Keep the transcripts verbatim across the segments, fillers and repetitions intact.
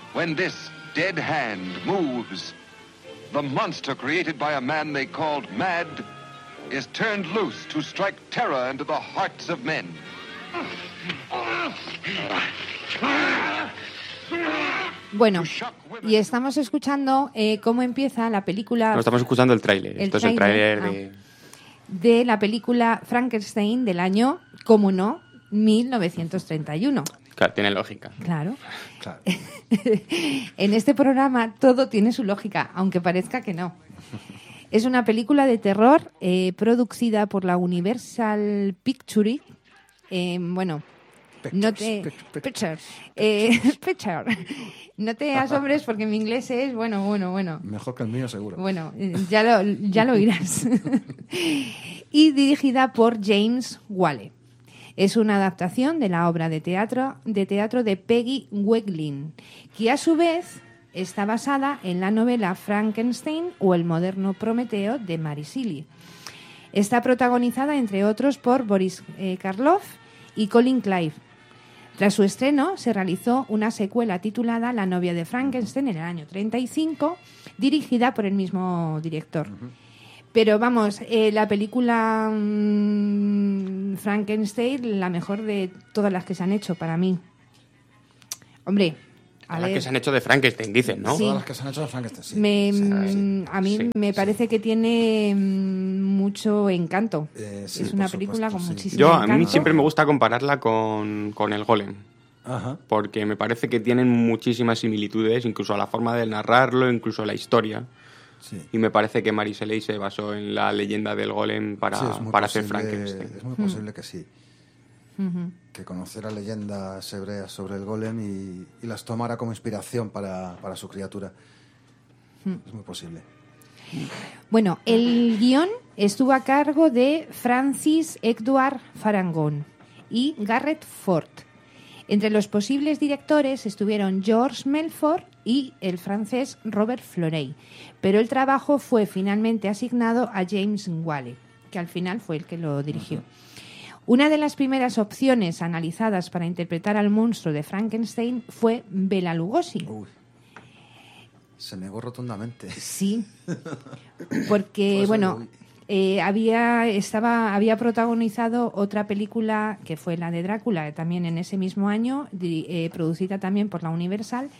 When this dead hand moves, the monster created by a man they called Mad is turned loose to strike terror into the hearts of men. Bueno, y estamos escuchando eh, cómo empieza la película... No, estamos escuchando el tráiler. El Esto tráiler, es el tráiler ah, de... de la película Frankenstein del año, cómo no, mil novecientos treinta y uno. Claro, tiene lógica. Claro. Claro. En este programa todo tiene su lógica, aunque parezca que no. Es una película de terror eh, producida por la Universal Pictures. Eh, bueno, no te... Pictures. Eh, Picture. No te asombres porque mi inglés es, bueno, bueno, bueno. Mejor que el mío, seguro. Bueno, ya lo, ya lo oirás. Y dirigida por James Whale. Es una adaptación de la obra de teatro de, teatro de Peggy Weglin, que a su vez está basada en la novela Frankenstein o el moderno Prometeo de Mary Shelley. Está protagonizada, entre otros, por Boris eh, Karloff y Colin Clive. Tras su estreno, se realizó una secuela titulada La novia de Frankenstein en el año treinta y cinco, dirigida por el mismo director. Uh-huh. Pero vamos, eh, la película mmm, Frankenstein, la mejor de todas las que se han hecho para mí. Hombre, a Las ver, que se han hecho de Frankenstein, dicen, ¿no? Sí. Todas las que se han hecho de Frankenstein, sí. Me, Sí, mm, a mí sí, me sí. parece que tiene mm, mucho encanto. Eh, sí, es una por película supuesto, con sí. muchísimo Yo, encanto. a mí siempre me gusta compararla con, con el Golem, Ajá. porque me parece que tienen muchísimas similitudes, incluso a la forma de narrarlo, incluso a la historia. Sí. Y me parece que Mary Shelley se basó en la leyenda del Golem para, Sí, es muy para hacer posible- Frankenstein. Es muy posible que sí. Ujú. Que conociera leyendas hebreas sobre el golem y, y las tomara como inspiración para, para su criatura. Es muy posible. Bueno, el guión estuvo a cargo de Francis Edward Farangón y Garrett Ford. Entre los posibles directores estuvieron George Melford y el francés Robert Florey, pero el trabajo fue finalmente asignado a James Whale, que al final fue el que lo dirigió. Una de las primeras opciones analizadas para interpretar al monstruo de Frankenstein fue Bela Lugosi. Uy. Se negó rotundamente. Sí, porque Pues, bueno, uy. eh, había estaba había protagonizado otra película que fue la de Drácula, también en ese mismo año, di- eh, producida también por la Universal.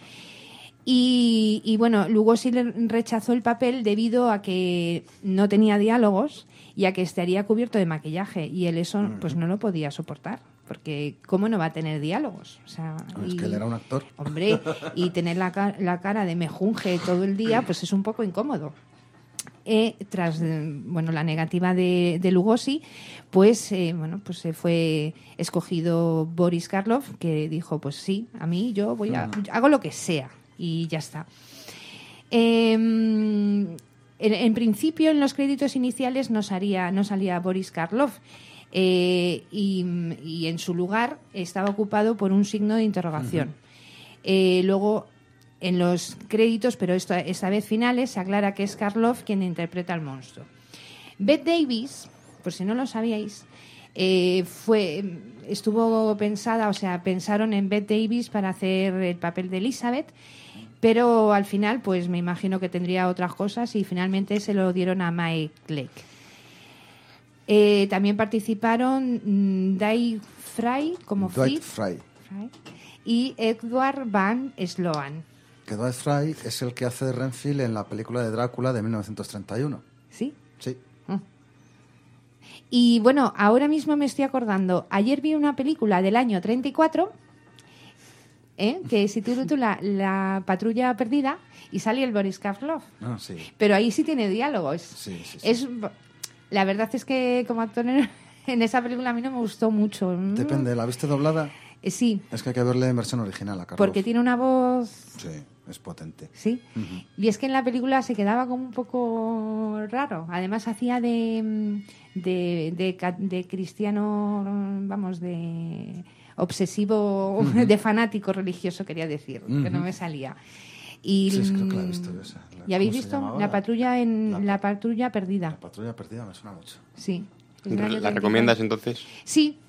Y, y bueno, Lugosi le rechazó el papel debido a que no tenía diálogos y a que estaría cubierto de maquillaje, y él eso pues no lo podía soportar, porque ¿cómo no va a tener diálogos? O sea, Es y- que él era un actor. Hombre, y tener la, ca- la cara de mejunje todo el día, pues es un poco incómodo. Eh, tras eh, bueno la negativa de, de Lugosi, pues eh, bueno pues se fue escogido Boris Karloff, que dijo pues sí, a mí yo voy a hago lo que sea y ya está. Eh, en, en principio en los créditos iniciales no salía no salía Boris Karloff. Eh, y, y en su lugar estaba ocupado por un signo de interrogación. Eh, luego, en los créditos, pero esto, esta vez finales, se aclara que es Karloff quien interpreta al monstruo. Bette Davis, por si no lo sabíais, eh, fue, estuvo pensada, o sea, pensaron en Bette Davis para hacer el papel de Elizabeth, pero al final, pues me imagino que tendría otras cosas y finalmente se lo dieron a Mike Leigh. Eh, también participaron mm, Dwight Frye como Dwight Fritz Fry. Fry, y Edward Van Sloan. Que Dwight Fry es el que hace de Renfield en la película de Drácula de mil novecientos treinta y uno. ¿Sí? Sí. Y bueno, ahora mismo me estoy acordando, ayer vi una película del año treinta y cuatro, ¿eh? que se titula La patrulla perdida, y sale el Boris Karloff. Ah, sí. Pero ahí sí tiene diálogos. Sí, sí, sí. Es, la verdad es que como actor en, en esa película a mí no me gustó mucho. Depende, ¿la viste doblada? Eh, sí, Es que hay que verle en versión original a Karloff. porque tiene una voz... Sí, es potente. Sí, Ujú. y es que en la película se quedaba como un poco raro. Además hacía de, de, de, ca- de cristiano, vamos, de obsesivo, de fanático religioso, quería decir, que no Ujú. me salía. Y, Sí, es que creo que la he visto yo esa. La- ¿y habéis ¿cómo se visto? llamaba? La patrulla en La la, pa- patrulla perdida. La patrulla perdida me suena mucho. Sí. Es del año ¿La treinta y recomiendas cuatro. entonces? Sí,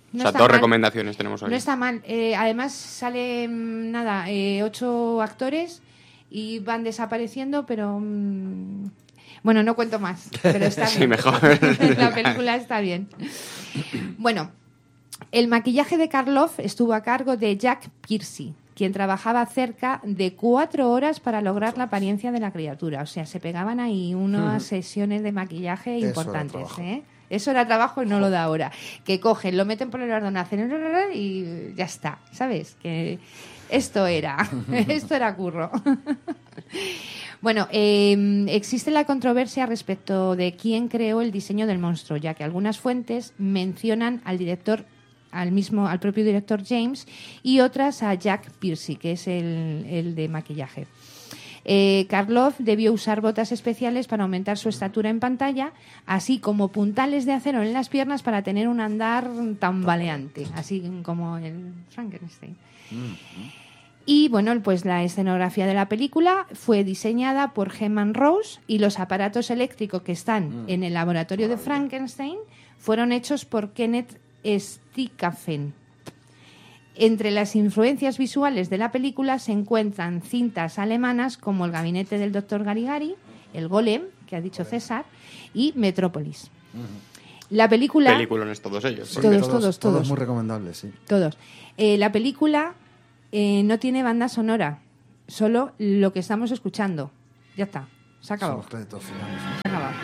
No o sea, está dos mal. recomendaciones tenemos hoy. No está mal. Eh, además sale, mm, nada, eh, ocho actores y van desapareciendo, pero... mm, bueno, no cuento más, pero está bien. Sí, mejor. La película está bien. Bueno, el maquillaje de Karloff estuvo a cargo de Jack Piercy, quien trabajaba cerca de cuatro horas para lograr la apariencia de la criatura. O sea, se pegaban ahí unas sesiones de maquillaje Eso era importantes, trabajo. ¿eh? Eso era trabajo y no lo da ahora. Que cogen, lo meten por el orden, hacen y ya está, ¿sabes? Que esto era, esto era curro. Bueno, eh, existe la controversia respecto de quién creó el diseño del monstruo, ya que algunas fuentes mencionan al director, al mismo, al propio director James, y otras a Jack Piercy, que es el, el de maquillaje. Eh, Karloff debió usar botas especiales para aumentar su estatura en pantalla, así como puntales de acero en las piernas para tener un andar tambaleante, así como el Frankenstein. Y bueno, pues la escenografía de la película fue diseñada por Heman Rose y los aparatos eléctricos que están en el laboratorio de Frankenstein fueron hechos por Kenneth Stickafen. Entre las influencias visuales de la película se encuentran cintas alemanas como El gabinete del doctor Garigari, El golem, que ha dicho César, y Metrópolis. La película... Películas todos ellos. Sí. Todos, todos, Todos todos. muy recomendables, sí. Todos. Eh, la película eh, no tiene banda sonora, solo lo que estamos escuchando. Ya está, se ha Son acabado. los créditos finales, ¿no? Se ha acabado.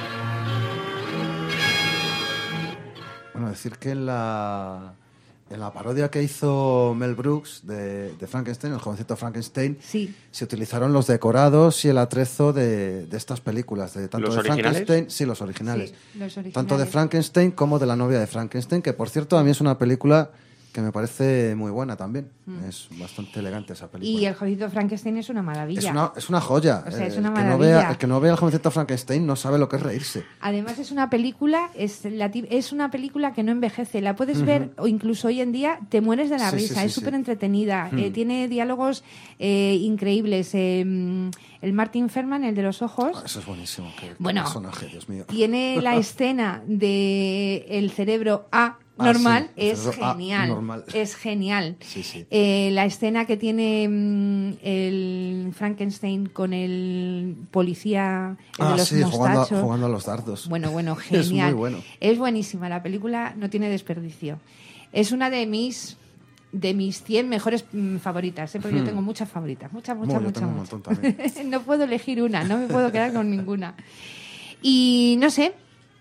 Bueno, decir que en la, en la parodia que hizo Mel Brooks de, de Frankenstein, el jovencito Frankenstein, Sí. se utilizaron los decorados y el atrezo de, de estas películas, de tanto ¿Los de originales? Frankenstein, sí, los originales, Sí, los originales. tanto de Frankenstein como de la novia de Frankenstein, que por cierto a mí es una película que me parece muy buena también, es bastante elegante esa película. Y el jovencito Frankenstein es una maravilla. Es una, es una joya. O sea, es Eh, una el, que no maravilla. vea, el que no vea el jovencito Frankenstein no sabe lo que es reírse. Además es una película, es, la, ti- es una película que no envejece. La puedes ver o incluso hoy en día te mueres de la Sí, sí, risa. sí, es sí. súper entretenida. Eh, tiene diálogos eh, increíbles. Eh, mm, el Martin Ferman, el de los ojos. Ah, eso es buenísimo. Qué, qué Bueno, personaje, Dios mío. Tiene la escena de el cerebro A Ah, normal, sí, el es cerebro A genial. normal. Es genial. Sí, sí. Eh, la escena que tiene mm, el Frankenstein con el policía, el Ah, de los sí, jugando, a- mostachos. jugando a los dardos. Bueno, bueno, Es genial. muy bueno. Es buenísima, la película no tiene desperdicio. Es una de mis de mis cien mejores mm, favoritas, ¿eh? Porque yo tengo muchas favoritas, muchas, muchas, Bueno, yo muchas. tengo un muchas. montón también. No puedo elegir una, no me puedo quedar con ninguna. Y no sé,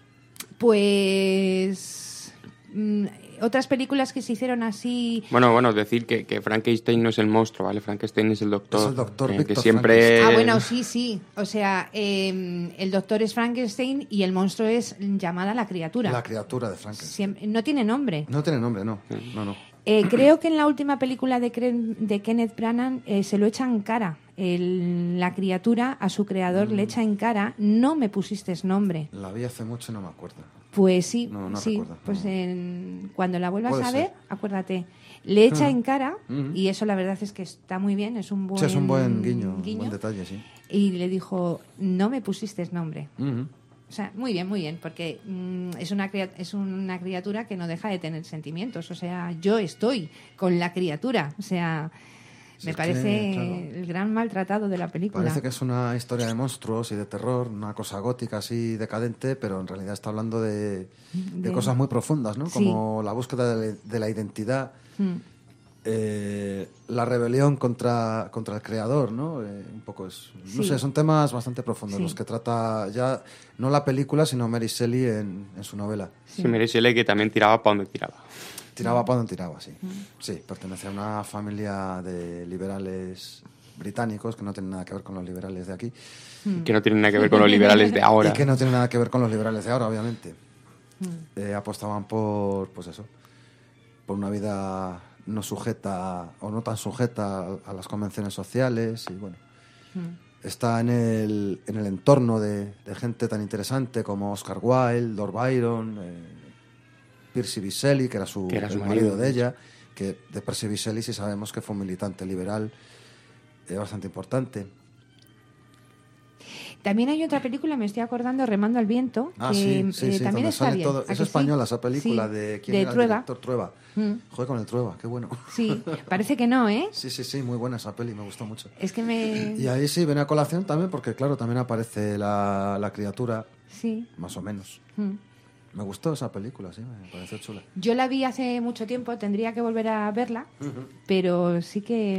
pues mm, otras películas que se hicieron así. Bueno, bueno, decir que, que Frankenstein no es el monstruo, ¿vale? Frankenstein es el doctor. Es el doctor eh, Víctor que siempre... Ah, bueno, sí, sí. O sea, eh, el doctor es Frankenstein y el monstruo es llamada la criatura. La criatura de Frankenstein. Siem- no tiene nombre. No tiene nombre, no. No, no. Eh, creo que en la última película de, Cre- de Kenneth Branagh eh, se lo echa en cara. El- la criatura a su creador le echa en cara, no me pusiste nombre. La vi hace mucho y no me acuerdo. Pues sí, No, no sí. recuerdo. Pues en- cuando la vuelvas Puede a ser. ver, acuérdate. Le echa en cara, Ujú. y eso la verdad es que está muy bien, es un buen, Sí, es un buen guiño, un buen detalle, sí. Y le dijo, no me pusiste nombre. Ujú. O sea, muy bien, muy bien, porque mm, es, una cria- es una criatura que no deja de tener sentimientos. O sea, yo estoy con la criatura. O sea, Sí, me es que, parece claro. el gran maltratado de la película. Parece que es una historia de monstruos y de terror, una cosa gótica así decadente, pero en realidad está hablando de, de De- cosas muy profundas, ¿no? Sí. Como la búsqueda de, de la identidad, Mm. eh, la rebelión contra, contra el creador, ¿no? Eh, un poco es... No Sí. sé, son temas bastante profundos Sí. los que trata ya, no la película, sino Mary Shelley en, en su novela. Sí, Mary Shelley, que también tiraba para donde tiraba. Tiraba para donde tiraba, sí. Sí, pertenece a una familia de liberales británicos que no tienen nada que ver con los liberales de aquí. Que no tiene nada que ver con los liberales de ahora. Y que no tiene nada que ver con los liberales de ahora, obviamente. Eh, apostaban por, pues eso, por una vida no sujeta o no tan sujeta a, a las convenciones sociales y bueno. Está en el, en el entorno de, de gente tan interesante como Oscar Wilde, Lord Byron, eh, Percy B. Shelley, que era su, Que era su el marido marido, de ella, que de Percy B. Shelley sí sabemos que fue un militante liberal eh, bastante importante. También hay otra película, me estoy acordando, Remando al viento, Ah, que sí, sí, eh, sí, también donde está sale bien. todo. ¿A Es que española sí? esa película Sí, de quién de era Trueba. el director Trueba. Mm. Joder con el Trueba, qué bueno. Sí, parece que no, ¿eh? Sí, sí, sí, muy buena esa peli, me gustó mucho. Es que me... Y ahí sí, viene a colación también porque, claro, también aparece la, la criatura, Sí. más o menos. Mm. Me gustó esa película, sí, me pareció chula. Yo la vi hace mucho tiempo, tendría que volver a verla, pero sí que...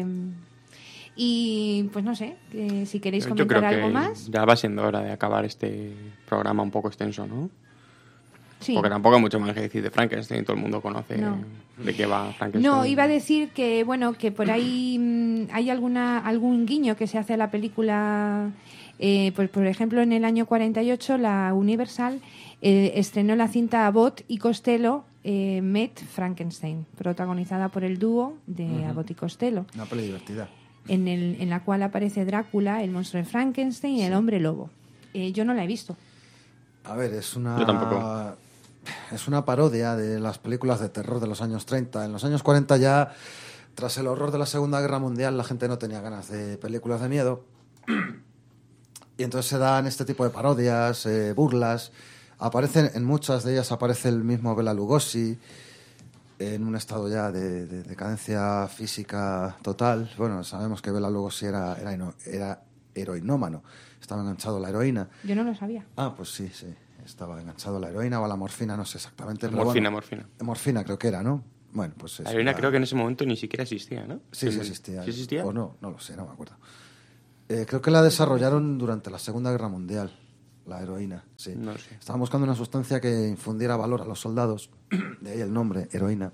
Y pues no sé, que si queréis Yo comentar creo algo que más. ya va siendo hora de acabar este programa un poco extenso, ¿no? Sí. Porque tampoco hay mucho más que decir de Frankenstein, todo el mundo conoce No. de qué va Frankenstein. No, iba a decir que bueno, que por ahí mm, hay alguna algún guiño que se hace a la película. Eh, pues por ejemplo, en el año cuarenta y ocho la Universal eh, estrenó la cinta Abbott y Costello, eh, Met Frankenstein, protagonizada por el dúo de Ujú. Abbott y Costello, Una peli divertida. en, el, en la cual aparece Drácula, el monstruo de Frankenstein y el hombre lobo. Eh, yo no la he visto. A ver, es una... Yo tampoco. Es una parodia de las películas de terror de los años treinta. En los años cuarenta ya, tras el horror de la Segunda Guerra Mundial, la gente no tenía ganas de películas de miedo. Y entonces se dan este tipo de parodias, eh, burlas. Aparecen, en muchas de ellas aparece el mismo Bela Lugosi, en un estado ya de, de decadencia física total. Bueno, sabemos que Bela Lugosi era, era, heno- era heroinómano, estaba enganchado a la heroína. Yo no lo sabía. Ah, pues sí, sí, estaba enganchado a la heroína o a la morfina, no sé exactamente. pero Morfina, bueno, morfina. Morfina creo que era, ¿no? Bueno, pues La eso, heroína era- creo que en ese momento ni siquiera existía, ¿no? Sí, sí existía. ¿Sí existía? O no, no lo sé, no me acuerdo. Eh, creo que la desarrollaron durante la Segunda Guerra Mundial, la heroína, sí. No sé. Estaban buscando una sustancia que infundiera valor a los soldados, de ahí el nombre, heroína.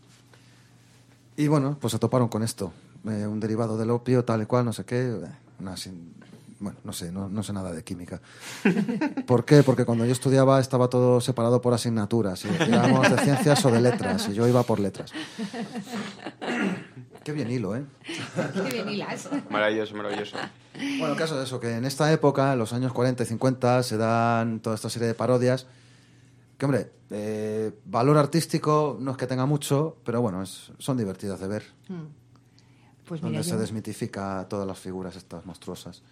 Y bueno, pues se toparon con esto, eh, un derivado del opio, tal y cual, no sé qué, eh, una sin- bueno, no sé, no, no sé nada de química. ¿Por qué? Porque cuando yo estudiaba estaba todo separado por asignaturas, y éramos de ciencias o de letras, y yo iba por letras. Qué bien hilo, ¿eh? Qué bien hilas. Maravilloso, maravilloso. Bueno, el caso es eso, que en esta época, en los años cuarenta y cincuenta, se dan toda esta serie de parodias que, hombre, eh, valor artístico no es que tenga mucho, pero bueno, es- son divertidas de ver, Pues mira, donde se yo... desmitifica todas las figuras estas monstruosas.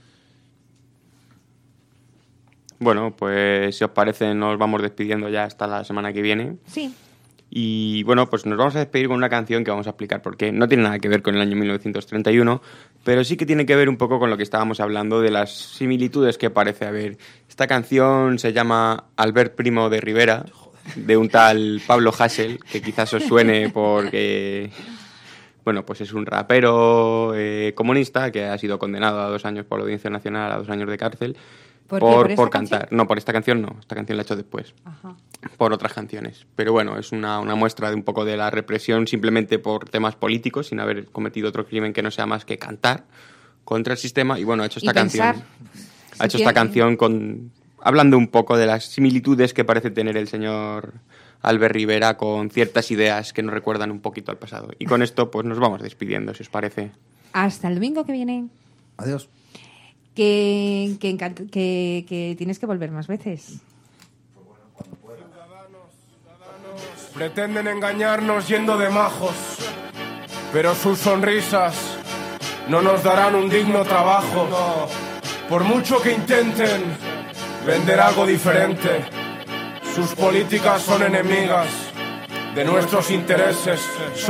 Bueno, pues si os parece nos vamos despidiendo ya hasta la semana que viene. Sí. Y bueno, pues nos vamos a despedir con una canción que vamos a explicar porque no tiene nada que ver con el año mil novecientos treinta y uno, pero sí que tiene que ver un poco con lo que estábamos hablando de las similitudes que parece haber. Esta canción se llama Albert Primo de Rivera, de un tal Pablo Hasél, que quizás os suene porque, bueno, pues es un rapero eh, comunista que ha sido condenado a dos años por la Audiencia Nacional, a dos años de cárcel, ¿Por qué? por, ¿Por esta por canción? cantar. No, por esta canción no, esta canción la he hecho después Ajá. por otras canciones. Pero bueno, es una, una muestra de un poco de la represión simplemente por temas políticos, sin haber cometido otro crimen que no sea más que cantar contra el sistema. Y bueno, ha hecho esta Y pensar, canción. si Ha hecho tiene- esta canción con hablando un poco de las similitudes que parece tener el señor Albert Rivera con ciertas ideas que nos recuerdan un poquito al pasado. Y con esto pues nos vamos despidiendo, si os parece. Hasta el domingo que viene. Adiós. Que, que, encant- que, que tienes que volver más veces. Pretenden engañarnos yendo de majos, pero sus sonrisas no nos darán un digno trabajo. No. Por mucho que intenten vender algo diferente, sus políticas son enemigas de nuestros intereses.